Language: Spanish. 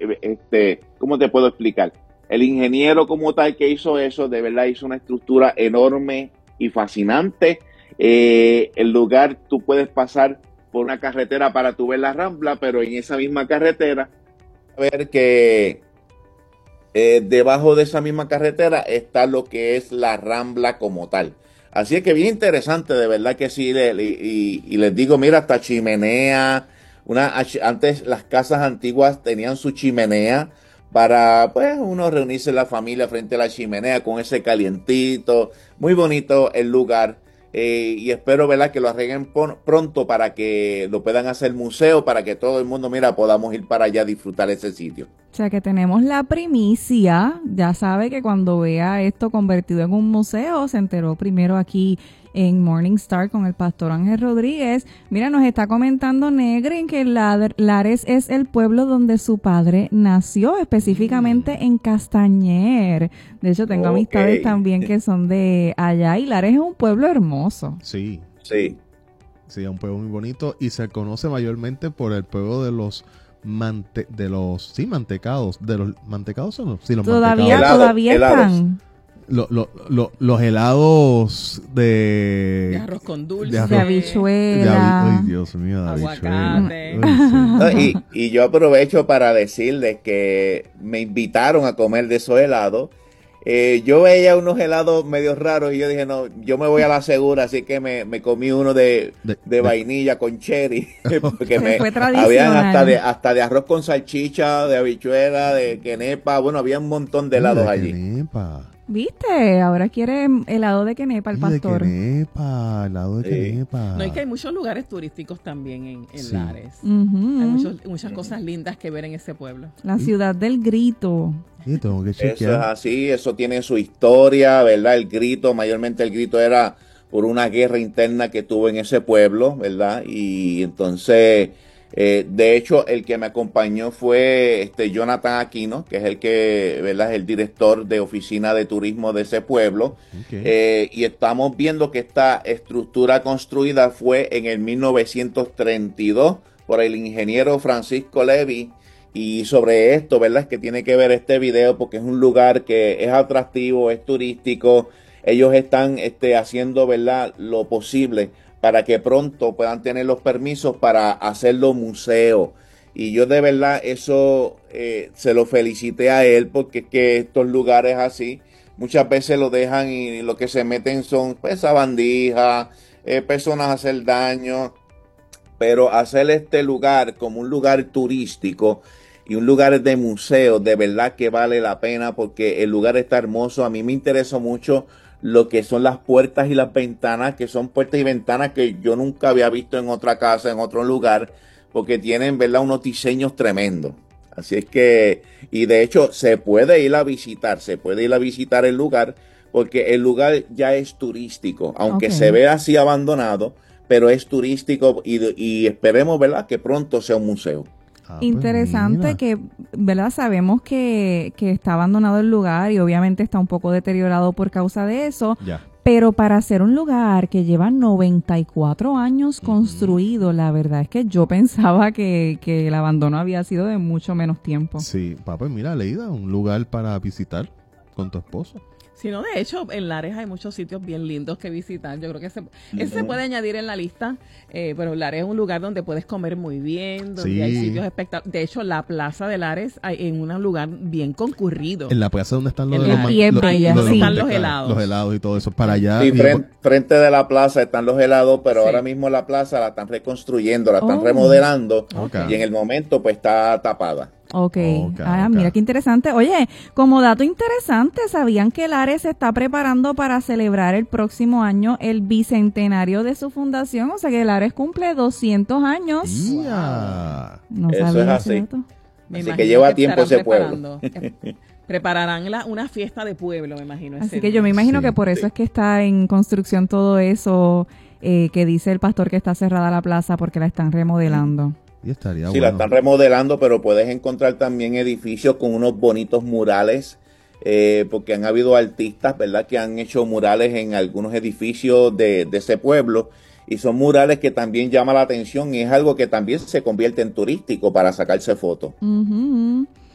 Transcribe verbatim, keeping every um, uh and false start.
este, ¿cómo te puedo explicar? El ingeniero como tal que hizo eso, de verdad hizo una estructura enorme y fascinante. Eh, el lugar, tú puedes pasar por una carretera para tu ver la Rambla, pero en esa misma carretera, ver que eh, debajo de esa misma carretera está lo que es la Rambla como tal. Así es que bien interesante, de verdad que sí, le- le- y, y les digo, mira, hasta chimenea, una, antes las casas antiguas tenían su chimenea para, pues, uno reunirse en la familia frente a la chimenea con ese calientito, muy bonito el lugar, eh, y espero, ¿verdad?, que lo arreglen pon- pronto para que lo puedan hacer museo, para que todo el mundo, mira, podamos ir para allá a disfrutar ese sitio. O sea que tenemos la primicia, ya sabe que cuando vea esto convertido en un museo, se enteró primero aquí en Morning Star con el pastor Ángel Rodríguez. Mira, nos está comentando Negrin que La- Lares es el pueblo donde su padre nació, específicamente en Castañer. De hecho, tengo amistades Ok, también que son de allá y Lares es un pueblo hermoso. Sí, sí. sí, es un pueblo muy bonito y se conoce mayormente por el pueblo de los mante de los sí mantecados, de los mantecados son los, sí, los Todavía, mantecados. Helado, todavía helados. están Lo- lo- lo- los helados De de arroz con dulce. de arroz- de de habichuela. habi- ay, Dios mío, de habichuela. Aguacate. Ay, sí. No, y, y yo aprovecho para decirles que me invitaron a comer de esos helados. Eh, yo veía unos helados medio raros y yo dije, no, yo me voy a la segura, así que me, me comí uno de, De- de de- vainilla con cherry, porque Se me fue habían hasta de, tradicional. hasta de arroz con salchicha, de habichuela, de quenepa, bueno, había un montón de Ay, helados de allí. quenepa. ¿Viste? Ahora quiere helado de quenepa el Ay, de pastor. quenepa, helado de Sí. quenepa. No, y que hay muchos lugares turísticos también en, en Sí. Lares. Ujú. Hay muchos- muchas cosas lindas que ver en ese pueblo. La ciudad del grito. Sí, tengo que Eso es chequear. así, eso tiene su historia, ¿verdad? El grito, mayormente el grito era por una guerra interna que tuvo en ese pueblo, ¿verdad? Y entonces, eh, de hecho, el que me acompañó fue este Jonathan Aquino, que es el que, ¿verdad? Es el director de oficina de turismo de ese pueblo. Ok. Eh, y estamos viendo que esta estructura construida fue en el mil novecientos treinta y dos por el ingeniero Francisco Levy. Y sobre esto, ¿verdad? Es que tiene que ver este video porque es un lugar que es atractivo, es turístico. Ellos están este, haciendo, ¿verdad?, lo posible para que pronto puedan tener los permisos para hacerlo museo. Y yo de verdad eso eh, se lo felicité a él porque es que estos lugares así muchas veces lo dejan y lo que se meten son pues sabandijas, eh, personas a hacer daño, pero hacer este lugar como un lugar turístico y un lugar de museo, de verdad que vale la pena porque el lugar está hermoso. A mí me interesó mucho lo que son las puertas y las ventanas, que son puertas y ventanas que yo nunca había visto en otra casa, en otro lugar, porque tienen, ¿verdad?, unos diseños tremendos. Así es que, y de hecho se puede ir a visitar, se puede ir a visitar el lugar, porque el lugar ya es turístico, aunque Ok. se ve así abandonado, pero es turístico y, y esperemos, ¿verdad?, que pronto sea un museo. Ah, pues Interesante mira. que, ¿verdad? Sabemos que, que está abandonado el lugar y obviamente está un poco deteriorado por causa de eso, Ya. pero para ser un lugar que lleva noventa y cuatro años construido, la verdad es que yo pensaba que, que el abandono había sido de mucho menos tiempo. Sí, papá, mira, Leida, un lugar para visitar con tu esposo. Si no, de hecho, en Lares hay muchos sitios bien lindos que visitar. Yo creo que ese, ese se puede añadir en la lista, eh, pero Lares es un lugar donde puedes comer muy bien, donde Sí. hay sitios espectaculares. De hecho, la plaza de Lares hay en un lugar bien concurrido. En la plaza donde están los, En los la- man- y es los- bella, los- los sí. Están los mantecados, helados. Los helados y todo eso. Para allá. Sí, y- fren- frente de la plaza están los helados, pero Sí. ahora mismo la plaza la están reconstruyendo, la están Oh. remodelando Ok. y en el momento pues está tapada. Ok, Ok, ah, ok. mira qué interesante. Oye, como dato interesante, ¿sabían que Lares se está preparando para celebrar el próximo año el bicentenario de su fundación? O sea que Lares cumple doscientos años. Ya. No Eso sabía es ese así. dato. Me Así que imagino lleva tiempo estarán ese pueblo. preparando. Eh, Prepararán la- una fiesta de pueblo, me imagino. Así ese que día. yo me imagino Sí, que por eso sí. es que está en construcción todo eso eh, que dice el pastor que está cerrada la plaza porque la están remodelando. Y estaría Sí, la bueno. están remodelando, pero puedes encontrar también edificios con unos bonitos murales, eh, porque han habido artistas, ¿verdad?, que han hecho murales en algunos edificios de, de ese pueblo, y son murales que también llaman la atención y es algo que también se convierte en turístico para sacarse fotos. Ujú.